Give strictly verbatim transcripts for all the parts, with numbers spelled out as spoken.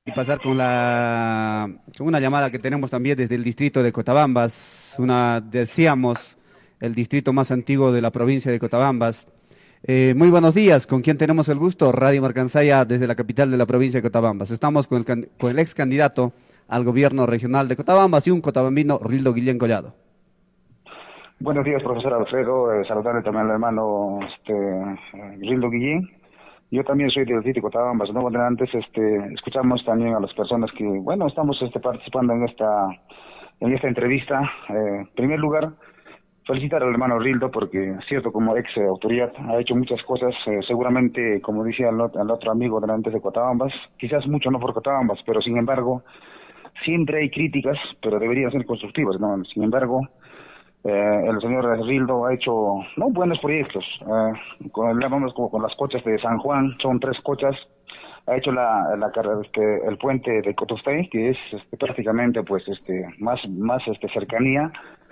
Y pasar con la con una llamada que tenemos también desde el distrito de Cotabambas, una, decíamos, el distrito más antiguo de la provincia de Cotabambas. Eh, muy buenos días, ¿con quién tenemos el gusto? Radio Marcansaya desde la capital de la provincia de Cotabambas. Estamos con el, con el ex candidato al gobierno regional de Cotabambas y un cotabambino, Rildo Guillén Collado. Buenos días, profesor Alfredo. Eh, saludarle también al hermano este, Rildo Guillén. Yo también soy del distrito de Cotabambas, ¿no? Bueno, antes este, escuchamos también a las personas que, bueno, estamos este, participando en esta en esta entrevista. Eh, en primer lugar, felicitar al hermano Rildo porque, cierto, como ex autoridad ha hecho muchas cosas, eh, seguramente, como decía el, el otro amigo de antes de Cotabambas, quizás mucho no por Cotabambas, pero sin embargo, siempre hay críticas, pero deberían ser constructivas, ¿no? Sin embargo, Eh, el señor Rildo ha hecho no buenos proyectos, eh, con, vamos, como con las cochas de San Juan, son tres cochas, ha hecho la, la este, el puente de Cotostay, que es este, prácticamente pues este más más este cercanía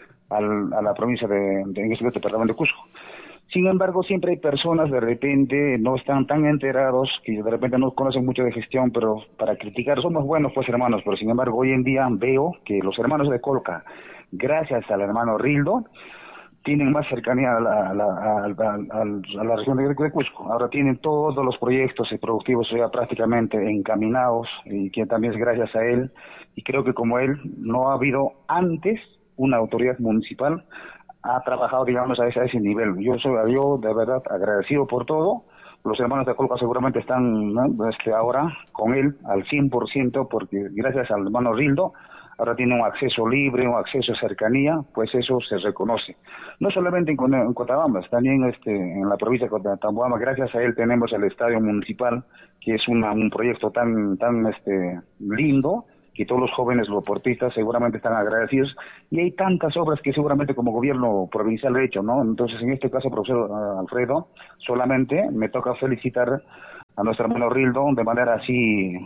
al, a la provincia de, de, en este departamento de Cusco. Sin embargo, siempre hay personas de repente no están tan enterados, que de repente no conocen mucho de gestión, pero para criticar somos buenos pues hermanos, pero sin embargo hoy en día veo que los hermanos de Colca, gracias al hermano Rildo, tienen más cercanía a la, a la, a la, a la región de, de Cusco. Ahora tienen todos los proyectos y productivos ya prácticamente encaminados, y que también es gracias a él, y creo que como él no ha habido antes una autoridad municipal ha trabajado, digamos, a ese, a ese nivel. Yo soy yo de verdad agradecido por todo. Los hermanos de Colca seguramente están, ¿no? este, ahora con él al cien por ciento, porque gracias al hermano Rildo ahora tiene un acceso libre, un acceso a cercanía, pues eso se reconoce. No solamente en, en Cotabambas, también este, en la provincia de Cotabambas, gracias a él tenemos el estadio municipal, que es una, un proyecto tan tan este lindo, que todos los jóvenes los deportistas seguramente están agradecidos, y hay tantas obras que seguramente como gobierno provincial he hecho, ¿no? Entonces, en este caso, profesor uh, Alfredo, solamente me toca felicitar a nuestro hermano Rildo de manera así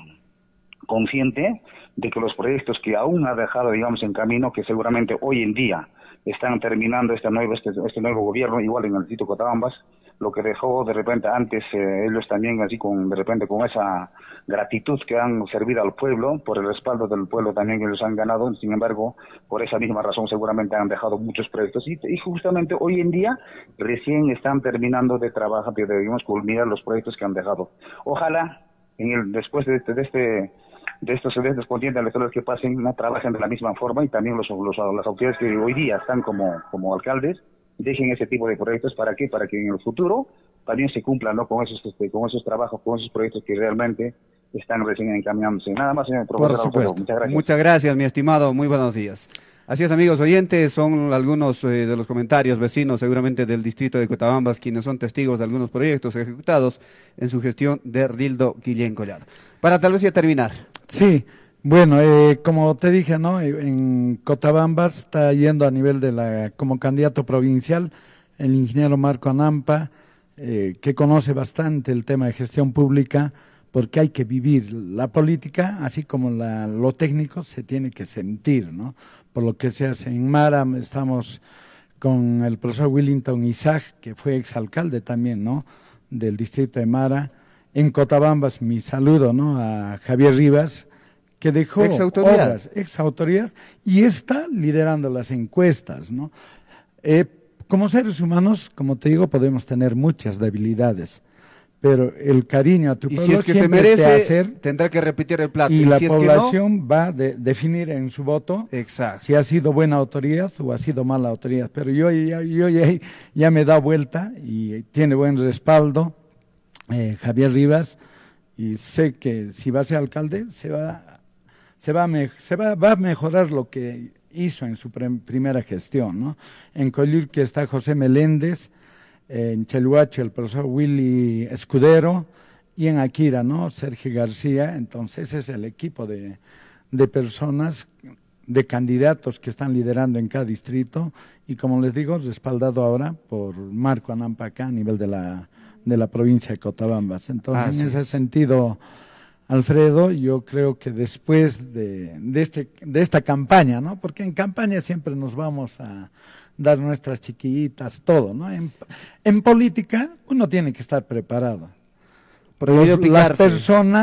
consciente de que los proyectos que aún ha dejado, digamos, en camino, que seguramente hoy en día están terminando este nuevo este, este nuevo gobierno, igual en el distrito de Cotabambas, lo que dejó de repente antes eh, ellos también así con de repente con esa gratitud que han servido al pueblo, por el respaldo del pueblo también que ellos han ganado. Sin embargo, por esa misma razón seguramente han dejado muchos proyectos y, y justamente hoy en día recién están terminando de trabajar, de, debemos culminar los proyectos que han dejado. Ojalá en el después de este, de este de estos de estos contiendas electorales que pasen no trabajen de la misma forma, y también los, los las autoridades que hoy día están como como alcaldes dejen ese tipo de proyectos. ¿Para qué? Para que en el futuro también se cumplan, ¿no? con esos este, con esos trabajos, con esos proyectos que realmente están recién encaminándose. Nada más, señor profesor. Por supuesto. Muchas gracias. Muchas gracias, mi estimado. Muy buenos días. Así es, amigos oyentes, son algunos eh, de los comentarios vecinos seguramente del distrito de Cotabambas quienes son testigos de algunos proyectos ejecutados en su gestión de Rildo Guillén Collado. Para tal vez ya terminar. Sí, bueno, eh, como te dije, ¿no? En Cotabambas está yendo a nivel de la, como candidato provincial, el ingeniero Marco Anampa, eh, que conoce bastante el tema de gestión pública, porque hay que vivir la política, así como la, lo técnico se tiene que sentir, ¿no? Por lo que se hace en Mara, estamos con el profesor Willington Isaac, que fue exalcalde también, ¿no? Del distrito de Mara. En Cotabambas, mi saludo, ¿no? A Javier Rivas, que dejó ex autoridad, obras, ex autoridad, y está liderando las encuestas, ¿no? Eh, como seres humanos, como te digo, podemos tener muchas debilidades, pero el cariño a tu y pueblo si es que se siempre merece, te hacer, tendrá que repetir el plato. y, Y la si es población que no, va a de, definir en su voto exacto. si ha sido buena autoridad o ha sido mala autoridad. Pero yo ya, yo ya, ya me da vuelta y tiene buen respaldo eh, Javier Rivas, y sé que si va a ser alcalde se va, se va, a, me, se va, va a mejorar lo que hizo en su pre, primera gestión, ¿no? En Coyulque está José Meléndez, en Chelhuacho el profesor Willy Escudero, y en Akira, ¿no? Sergio García. Entonces ese es el equipo de, de personas, de candidatos que están liderando en cada distrito, y como les digo, respaldado ahora por Marco Anampa acá a nivel de la, de la provincia de Cotabambas. Entonces, Así en ese es. sentido, Alfredo, yo creo que después de, de, este, de esta campaña, ¿no? Porque en campaña siempre nos vamos a dar nuestras chiquillitas, todo, ¿no? En, en política uno tiene que estar preparado. Los, las personas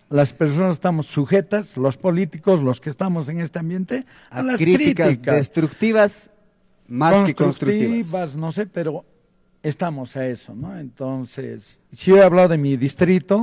las personas estamos sujetas, los políticos, los que estamos en este ambiente, a, a las críticas, críticas destructivas más que constructivas. No sé, pero estamos a eso, ¿no? Entonces, sí he hablado de mi distrito,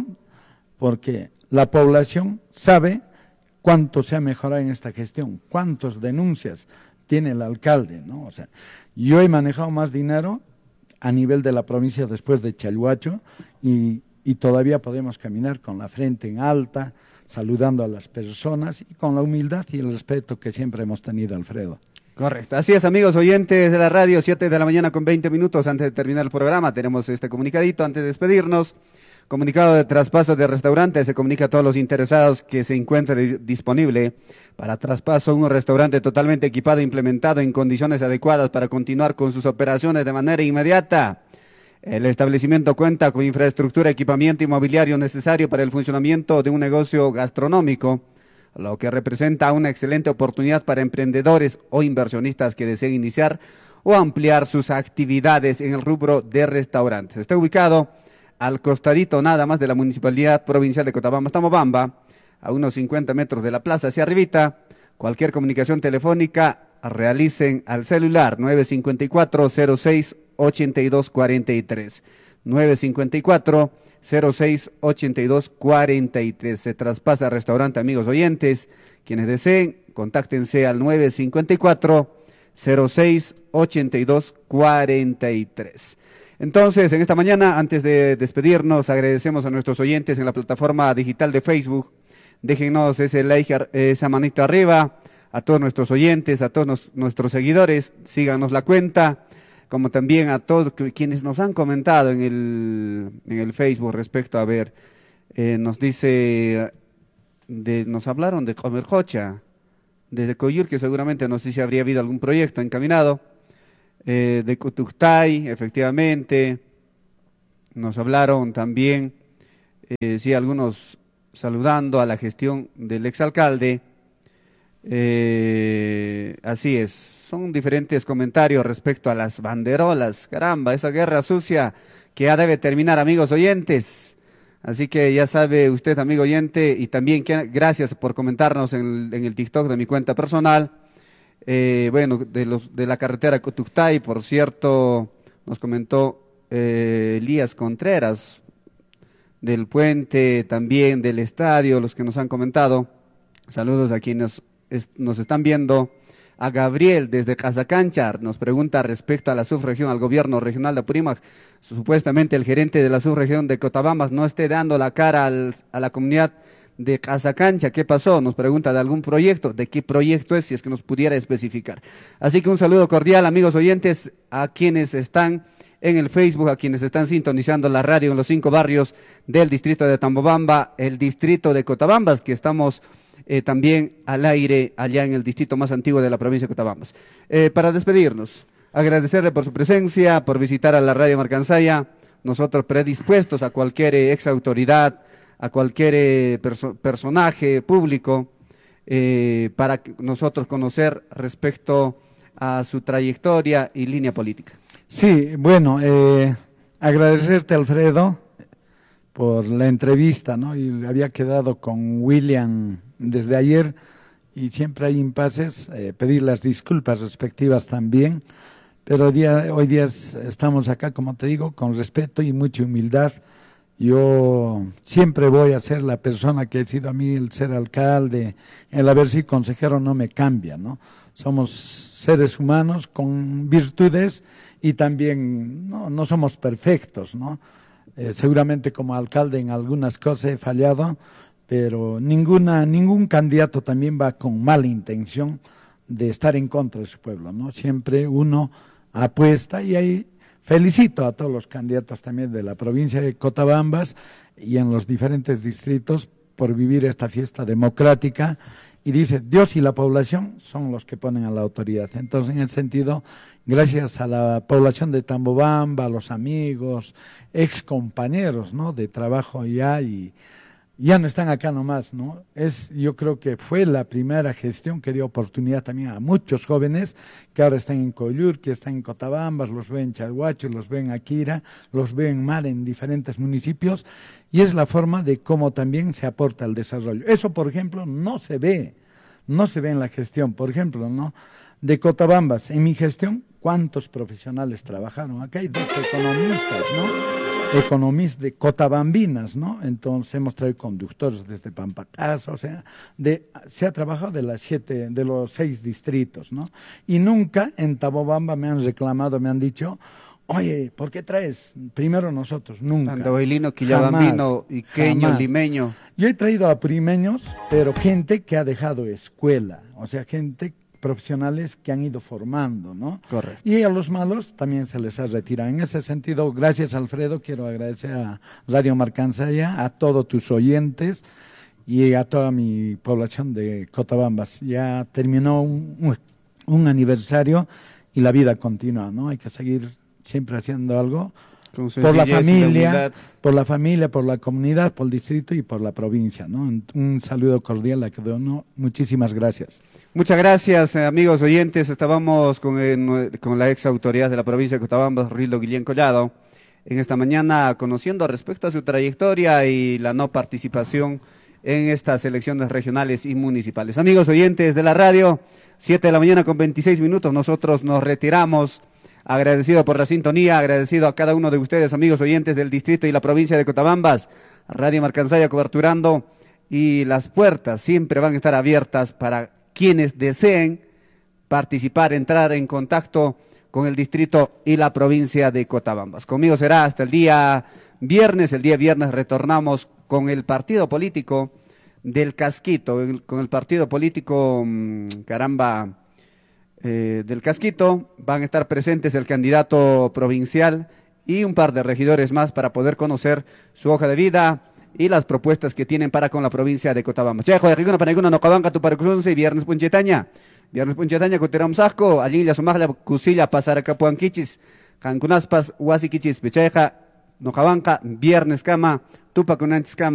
porque la población sabe cuánto se ha mejorado en esta gestión, cuántas denuncias tiene el alcalde, ¿no? O sea, yo he manejado más dinero a nivel de la provincia después de Chalhuacho y, y todavía podemos caminar con la frente en alta, saludando a las personas y con la humildad y el respeto que siempre hemos tenido, Alfredo. Correcto, así es, amigos oyentes de la radio, siete de la mañana con veinte minutos antes de terminar el programa, tenemos este comunicadito antes de despedirnos. Comunicado de traspaso de restaurante, se comunica a todos los interesados que se encuentre disponible para traspaso un restaurante totalmente equipado e implementado en condiciones adecuadas para continuar con sus operaciones de manera inmediata. El establecimiento cuenta con infraestructura, equipamiento inmobiliario necesario para el funcionamiento de un negocio gastronómico, lo que representa una excelente oportunidad para emprendedores o inversionistas que deseen iniciar o ampliar sus actividades en el rubro de restaurantes. Está ubicado al costadito nada más de la Municipalidad Provincial de Cotabamba, Tambobamba, a unos cincuenta metros de la plaza hacia arribita. Cualquier comunicación telefónica realicen al celular nueve cinco cuatro, cero seis, ocho dos cuatro tres. nueve cinco cuatro, cero seis, ocho dos cuatro tres. Se traspasa al restaurante, amigos oyentes. Quienes deseen, contáctense al nueve cinco cuatro, cero seis, ocho dos cuatro tres. Entonces, en esta mañana, antes de despedirnos, agradecemos a nuestros oyentes en la plataforma digital de Facebook. Déjenos ese like, esa manita arriba, a todos nuestros oyentes, a todos nos, nuestros seguidores, síganos la cuenta, como también a todos quienes nos han comentado en el, en el Facebook respecto a ver, eh, nos dice, de, nos hablaron de Comerjocha, desde Coyur, que seguramente no sé si habría habido algún proyecto encaminado. Eh, de Cutuctay, efectivamente, nos hablaron también, eh, sí, algunos saludando a la gestión del exalcalde, eh, así es, son diferentes comentarios respecto a las banderolas, caramba, esa guerra sucia que ya debe terminar, amigos oyentes, así que ya sabe usted, amigo oyente, y también que, gracias por comentarnos en el, en el TikTok de mi cuenta personal. Eh, bueno, de los de la carretera Cotuctay, por cierto, nos comentó eh, Elías Contreras, del puente, también del estadio, los que nos han comentado. Saludos a quienes es, nos están viendo. A Gabriel, desde Casacanchar, nos pregunta respecto a la subregión, al gobierno regional de Apurímac. Supuestamente el gerente de la subregión de Cotabambas no esté dando la cara al, a la comunidad de Casacancha. ¿Qué pasó? Nos pregunta de algún proyecto. ¿De qué proyecto es? Si es que nos pudiera especificar. Así que un saludo cordial, amigos oyentes, a quienes están en el Facebook, a quienes están sintonizando la radio en los cinco barrios del distrito de Tambobamba, el distrito de Cotabambas, que estamos eh, también al aire allá en el distrito más antiguo de la provincia de Cotabambas. Eh, para despedirnos, agradecerle por su presencia, por visitar a la radio Marcansaya, nosotros predispuestos a cualquier eh, ex autoridad, a cualquier eh, perso personaje público, eh, para nosotros conocer respecto a su trayectoria y línea política. Sí, bueno, eh, agradecerte, Alfredo, por la entrevista, ¿no? Y había quedado con William desde ayer y siempre hay impases, eh, pedir las disculpas respectivas también, pero día, hoy día estamos acá, como te digo, con respeto y mucha humildad. Yo siempre voy a ser la persona que he sido a mí, el ser alcalde, el haber sido consejero no me cambia, ¿no? Somos seres humanos con virtudes y también no, no somos perfectos, ¿no? Eh, seguramente como alcalde en algunas cosas he fallado, pero ninguna, ningún candidato también va con mala intención de estar en contra de su pueblo, ¿no? Siempre uno apuesta y ahí felicito a todos los candidatos también de la provincia de Cotabambas y en los diferentes distritos por vivir esta fiesta democrática. Y dice, Dios y la población son los que ponen a la autoridad. Entonces, en el sentido, gracias a la población de Tambobamba, a los amigos, ex compañeros, ¿no?, de trabajo ya y ya no están acá nomás, ¿no? Es, yo creo que fue la primera gestión que dio oportunidad también a muchos jóvenes que ahora están en Collur, que están en Cotabambas, los ven en Chalhuacho, los ven en Akira, los ven en Mar, en diferentes municipios, y es la forma de cómo también se aporta al desarrollo. Eso, por ejemplo, no se ve, no se ve en la gestión, por ejemplo, ¿no? De Cotabambas, en mi gestión, ¿cuántos profesionales trabajaron? Acá hay dos economistas, ¿no? Economistas de cotabambinas, ¿no? Entonces hemos traído conductores desde Pampacasa, o sea, de, se ha trabajado de las siete, de los seis distritos, ¿no? Y nunca en Tabobamba me han reclamado, me han dicho, oye, ¿por qué traes primero nosotros? Nunca. Andobailino, Quillabambino, Iqueño, jamás. Limeño. Yo he traído a primeños, pero gente que ha dejado escuela, o sea, gente profesionales que han ido formando, ¿no? Correcto. Y a los malos también se les ha retirado. En ese sentido, gracias Alfredo, quiero agradecer a Radio Marcansaya, a todos tus oyentes y a toda mi población de Cotabambas. Ya terminó un, un, un aniversario y la vida continúa, ¿no? Hay que seguir siempre haciendo algo por la familia, por la familia, por la comunidad, por el distrito y por la provincia, ¿no? Un saludo cordial a cada uno. Muchísimas gracias. Muchas gracias, amigos oyentes. Estábamos con, el, con la ex autoridad de la provincia de Cotabambas, Rildo Guillén Collado, en esta mañana conociendo respecto a su trayectoria y la no participación en estas elecciones regionales y municipales. Amigos oyentes de la radio, siete de la mañana con veintiséis minutos, nosotros nos retiramos. Agradecido por la sintonía, agradecido a cada uno de ustedes, amigos oyentes del distrito y la provincia de Cotabambas, Radio Marcansaya coberturando, y las puertas siempre van a estar abiertas para quienes deseen participar, entrar en contacto con el distrito y la provincia de Cotabambas. Conmigo será hasta el día viernes, el día viernes retornamos con el partido político del Casquito, el, con el partido político, mmm, caramba... Eh, del Casquito. Van a estar presentes el candidato provincial y un par de regidores más para poder conocer su hoja de vida y las propuestas que tienen para con la provincia de Cotabambas. Chejo, de Riguna, Paneguna, Nocabanca, Tuparecuzonce, Viernes Punchetaña, Viernes Punchetaña, Cuteram Sasco, Alilla, Sumagla, Cusilla, Pasaracapuanquichis, Cancunaspas, Huasiquichis, Pecheja, Nocabanca, Viernes Cama, Tupacunantis Cama.